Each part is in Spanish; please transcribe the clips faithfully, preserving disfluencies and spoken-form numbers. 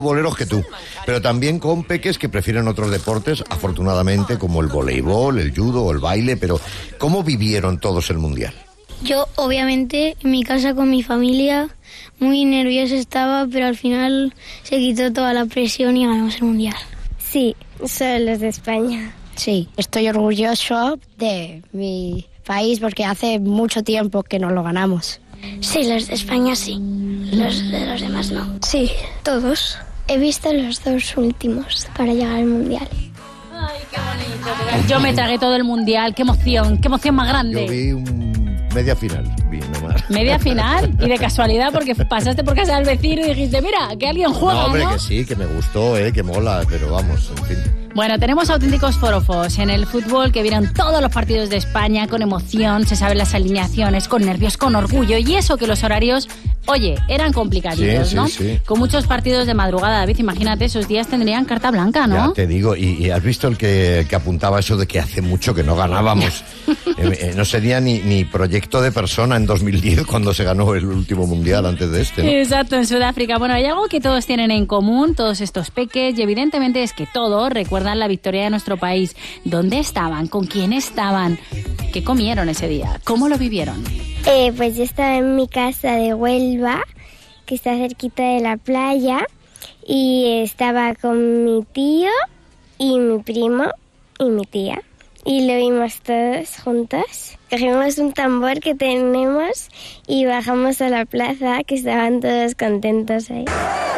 boleros que tú, pero también con peques que prefieren otros deportes, afortunadamente, como el voleibol, el judo o el baile. Pero ¿cómo vivieron todos el Mundial? Yo, obviamente, en mi casa con mi familia, muy nerviosa estaba, pero al final se quitó toda la presión y ganamos el Mundial. Sí, son los de España. Sí, estoy orgulloso de mi país porque hace mucho tiempo que no lo ganamos. Sí, los de España sí, los de los demás no. Sí, todos. He visto los dos últimos para llegar al Mundial. Ay, qué bonito. Yo me tragué todo el Mundial, qué emoción, qué emoción más grande. Yo vi un media final, vi nomás. ¿Media final? Y de casualidad, porque pasaste por casa del vecino y dijiste, mira, que alguien juega, No, hombre, ¿no? que sí, que me gustó, eh, que mola, pero vamos, en fin. Bueno, tenemos auténticos forofos en el fútbol que vieron todos los partidos de España con emoción, se saben las alineaciones, con nervios, con orgullo, y eso que los horarios, oye, eran complicaditos, Sí, ¿no? sí, sí. Con muchos partidos de madrugada, David, imagínate, esos días tendrían carta blanca, ¿no? Ya te digo, y, y has visto el que, el que apuntaba eso de que hace mucho que no ganábamos. eh, eh, no sería ni, ni proyecto de persona en dos mil diez cuando se ganó el último Mundial antes de este, ¿no? Exacto, en Sudáfrica. Bueno, hay algo que todos tienen en común, todos estos peques, y evidentemente es que todos recuerdan la victoria de nuestro país. ¿Dónde estaban? ¿Con quién estaban? ¿Qué comieron ese día? ¿Cómo lo vivieron? Eh, pues yo estaba en mi casa de Huelva, que está cerquita de la playa, y estaba con mi tío y mi primo y mi tía. Y lo vimos todos juntos. Cogimos un tambor que tenemos y bajamos a la plaza, que estaban todos contentos ahí.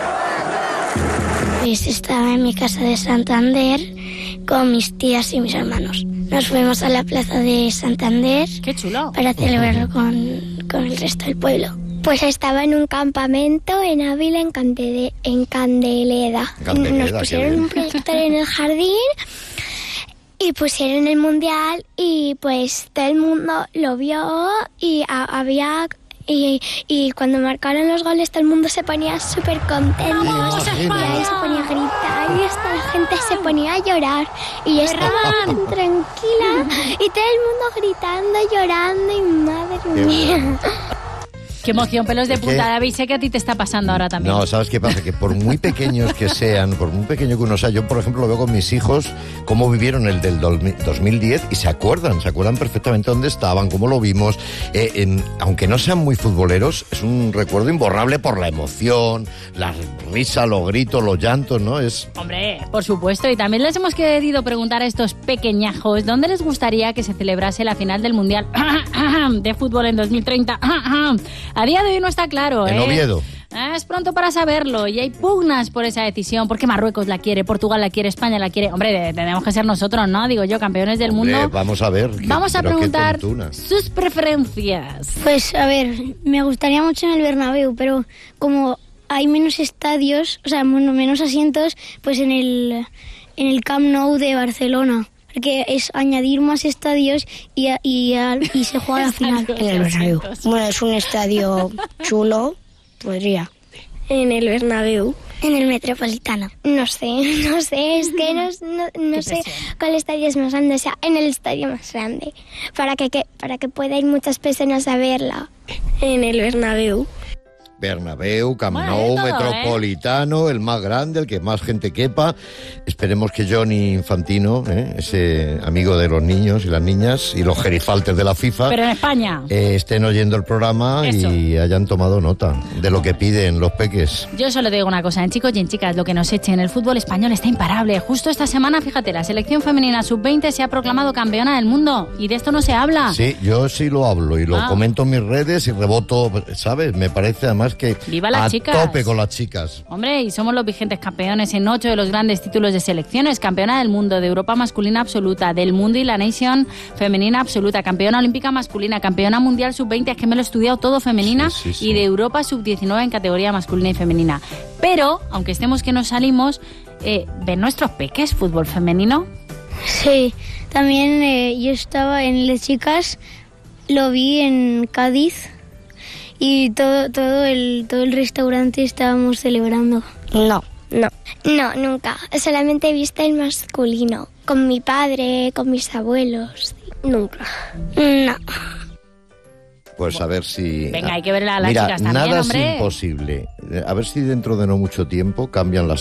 Pues estaba en mi casa de Santander con mis tías y mis hermanos. Nos fuimos a la plaza de Santander. ¡Qué chulo! Para celebrarlo con, con el resto del pueblo. Pues estaba en un campamento en Ávila, en, Candele- en Candeleda. Candeleda, Nos qué pusieron bien. un proyector en el jardín y pusieron el Mundial y pues todo el mundo lo vio y a- había... Y, y cuando marcaron los goles todo el mundo se ponía súper contento. ¡Vamos, Y España! ahí se ponía a gritar y hasta la gente se ponía a llorar. Y yo estaba tan tranquila y todo el mundo gritando, llorando y madre Qué mía. bueno. ¡Qué emoción! Pelos de Es que- punta, David. Sé que a ti te está pasando ahora también. No, ¿sabes qué pasa? Que por muy pequeños que sean, por muy pequeño que uno sea, yo, por ejemplo, lo veo con mis hijos, cómo vivieron el del dos mil diez y se acuerdan, se acuerdan perfectamente dónde estaban, cómo lo vimos. Eh, en- aunque no sean muy futboleros, es un recuerdo imborrable por la emoción, la risa, los gritos, los llantos, ¿no? Es... Hombre, por supuesto. Y también les hemos querido preguntar a estos pequeñajos dónde les gustaría que se celebrase la final del Mundial de fútbol en dos mil treinta. A día de hoy no está claro, En ¿eh? Oviedo. Es pronto para saberlo y hay pugnas por esa decisión, porque Marruecos la quiere, Portugal la quiere, España la quiere. Hombre, de- tenemos que ser nosotros, ¿no? Digo yo, campeones del Hombre, mundo. vamos a ver. qué- Vamos a pero qué preguntar tontuna. sus preferencias. Pues a ver, me gustaría mucho en el Bernabéu, pero como hay menos estadios, o sea, bueno, menos asientos, pues en el, en el Camp Nou de Barcelona. Porque es añadir más estadios y, a- y, a- y se juega la final. En el Bernabéu. Bueno, es un estadio chulo, podría. En el Bernabéu. En el Metropolitano. No sé, no sé, es que no, no, no sé presión. cuál estadio es más grande, o sea, en el estadio más grande, para que, que, para que pueda ir muchas personas a verla. En el Bernabéu. Bernabéu, Camp Bueno, Nou, de todo, ¿eh? Metropolitano, el más grande, el que más gente quepa. Esperemos que Johnny Infantino, ¿eh? ese amigo de los niños y las niñas y los gerifaltes de la FIFA, Pero en España. eh, estén oyendo el programa Eso. y hayan tomado nota de lo que piden los peques. Yo solo digo una cosa, en chicos y en chicas, lo que nos echen, el fútbol español está imparable. Justo esta semana, fíjate, la selección femenina sub veinte se ha proclamado campeona del mundo y de esto no se habla. Sí, yo sí lo hablo y lo Ah. comento en mis redes y reboto, ¿sabes? Me parece además que ¡Viva las a chicas! tope con las chicas. Hombre, y somos los vigentes campeones en ocho de los grandes títulos de selecciones. Campeona del mundo, de Europa masculina absoluta, del mundo y la Nation femenina absoluta, campeona olímpica masculina, campeona mundial sub veinte, es que me lo he estudiado todo femenina, Sí, sí, sí. y de Europa sub diecinueve en categoría masculina y femenina. Pero, aunque estemos que nos salimos, eh, ¿ven nuestros peques fútbol femenino? Sí, también eh, yo estaba en las chicas, lo vi en Cádiz y todo, todo, el, todo el restaurante estábamos celebrando. No. No, no, nunca. Solamente he visto el masculino, con mi padre, con mis abuelos. Nunca. No. Pues a ver si... Venga, hay que ver a las Mira, chicas también, nada hombre. es imposible. A ver si dentro de no mucho tiempo cambian las